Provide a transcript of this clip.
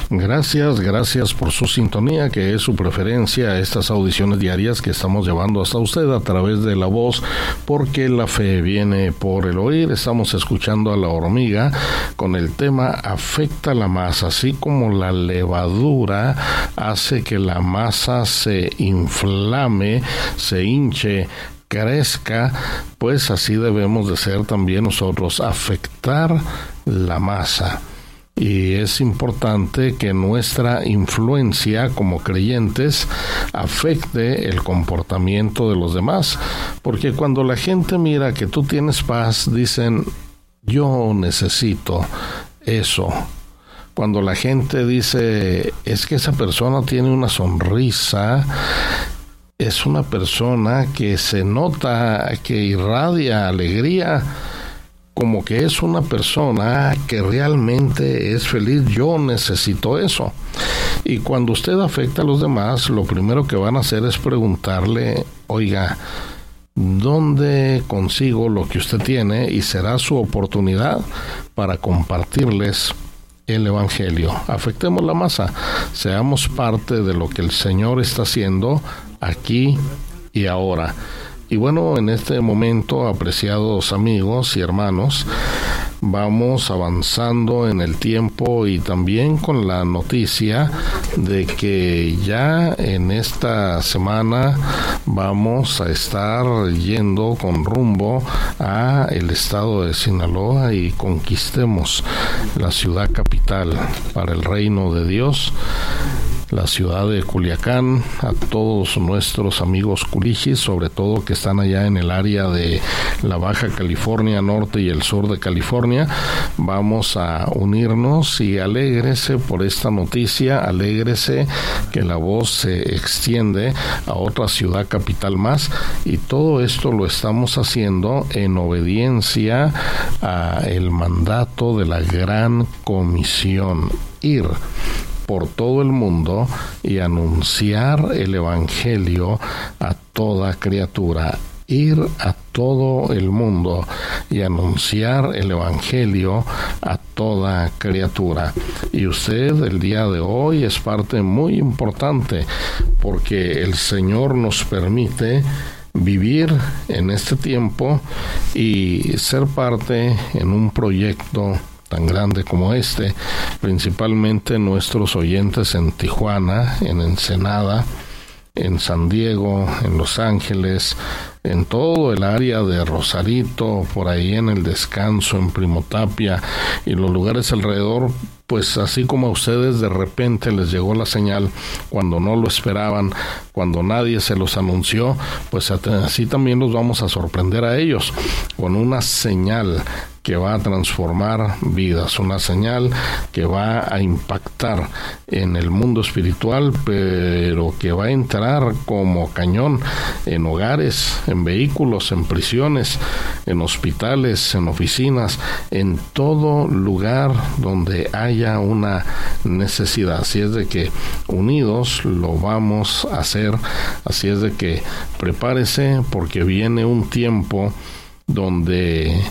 Gracias por su sintonía, que es su preferencia a estas audiciones diarias que estamos llevando hasta usted a través de la voz, porque la fe viene por el oír. Estamos escuchando a La Hormiga con el tema Afecta la masa, así como la levadura hace que la masa se inflame, se hinche, crezca, pues así debemos de ser también nosotros, afectar la masa. Y es importante que nuestra influencia como creyentes afecte el comportamiento de los demás, porque cuando la gente mira que tú tienes paz, dicen, yo necesito eso. Cuando la gente dice, es que esa persona tiene una sonrisa, es una persona que se nota que irradia alegría, como que es una persona que realmente es feliz, yo necesito eso. Y cuando usted afecta a los demás, lo primero que van a hacer es preguntarle, oiga, ¿dónde consigo lo que usted tiene? Y será su oportunidad para compartirles el Evangelio. Afectemos la masa, seamos parte de lo que el Señor está haciendo aquí y ahora. Y bueno, en este momento, apreciados amigos y hermanos, vamos avanzando en el tiempo y también con la noticia de que ya en esta semana vamos a estar yendo con rumbo a el estado de Sinaloa y conquistemos la ciudad capital para el reino de Dios, la ciudad de Culiacán. A todos nuestros amigos culichis, sobre todo que están allá en el área de la Baja California Norte y el sur de California, vamos a unirnos y alégrese por esta noticia, alégrese que la voz se extiende a otra ciudad capital más, y todo esto lo estamos haciendo en obediencia a el mandato de la Gran Comisión, ir por todo el mundo y anunciar el Evangelio a toda criatura. Ir a todo el mundo y anunciar el Evangelio a toda criatura. Y usted el día de hoy es parte muy importante, porque el Señor nos permite vivir en este tiempo y ser parte en un proyecto tan grande como este, principalmente nuestros oyentes en Tijuana, en Ensenada, en San Diego, en Los Ángeles, en todo el área de Rosarito, por ahí en El Descanso, en Primo Tapia y los lugares alrededor. Pues así como a ustedes de repente les llegó la señal cuando no lo esperaban, cuando nadie se los anunció, pues así también los vamos a sorprender a ellos con una señal que va a transformar vidas, una señal que va a impactar en el mundo espiritual, pero que va a entrar como cañón en hogares, en vehículos, en prisiones, en hospitales, en oficinas, en todo lugar donde haya una necesidad. Así es de que unidos lo vamos a hacer, así es de que prepárese, porque viene un tiempo donde